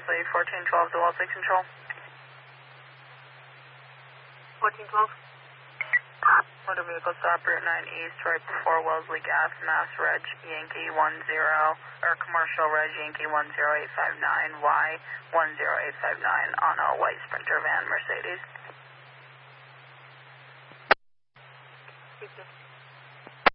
Wellesley 1412 to Wellesley Control. 1412. Motor vehicle stop Route 9 East right before Wellesley Gas, Mass Reg Yankee 10, or Commercial Reg Yankee 10859, Y 10859 on a white Sprinter van Mercedes.